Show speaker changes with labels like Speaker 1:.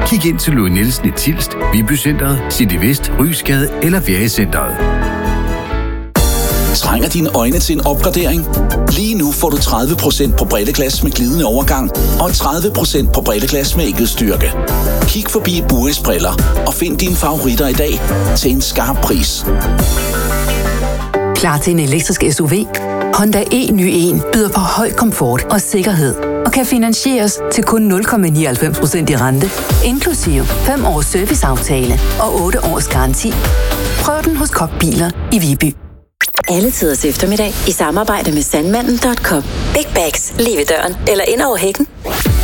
Speaker 1: Kig ind til Louis Nielsen i Tilst, Viby Centret, City Vest, Rysgade eller Viagecentret.
Speaker 2: Trænger dine øjne til en opgradering? Lige nu får du 30% på brilleglas med glidende overgang og 30% på brilleglas med enkeltstyrke. Kig forbi Buris Briller og find dine favoritter i dag til en skarp pris.
Speaker 3: Klar til en elektrisk SUV? Honda e-ny1 byder på høj komfort og sikkerhed og kan finansieres til kun 0,99% i rente, inklusive 5 års serviceaftale og 8 års garanti. Prøv den hos Koch Biler i Viby.
Speaker 4: Alle tiders eftermiddag i samarbejde med Sandmanden.com. Big bags lige ved døren eller ind over hækken.